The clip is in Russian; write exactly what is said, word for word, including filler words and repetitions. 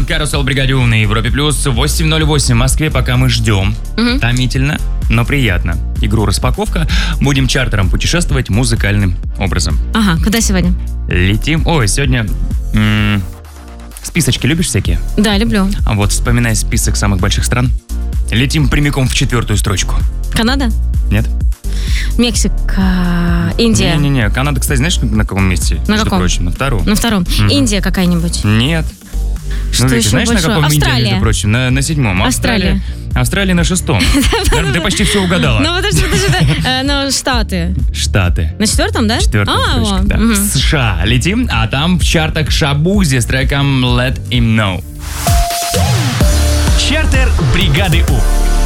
Карусел Бригаде У на Европе Плюс. восемь ноль восемь в Москве, пока мы ждем. Угу. Томительно, но приятно. Игру «Распаковка». Будем чартером путешествовать музыкальным образом. Ага, куда сегодня? Летим. Ой, сегодня... М- списочки любишь всякие? Да, люблю. А вот вспоминай список самых больших стран. Летим прямиком в четвертую строчку. Канада? Нет. Мексика, Индия. Не-не-не, Канада, кстати, знаешь, на каком месте? На каком? Прочим, на втором. На втором. Mm-hmm. Индия какая-нибудь? Нет. Что ну, еще знаешь, большое? на каком Австралия. Индия, между прочим? На, на седьмом. Австралия. Австралия на шестом. Ты почти все угадала. Ну, подожди, подожди. Ну, Штаты. Штаты. На четвертом, да? Четвертая строчка, да. В США летим, а там в чартах Шабузи с треком Let Him Know. Чартер бригады У.